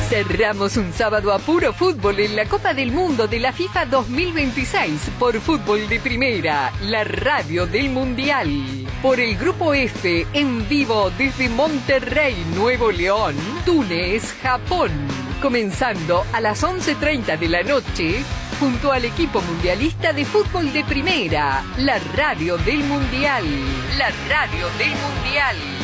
Cerramos un sábado a puro fútbol en la Copa del Mundo de la FIFA 2026 por Fútbol de Primera, la radio del Mundial. Por el Grupo F, en vivo desde Monterrey, Nuevo León, Túnez, Japón. Comenzando a las 11:30 de la noche, junto al equipo mundialista de Fútbol de Primera, la radio del Mundial. La radio del Mundial.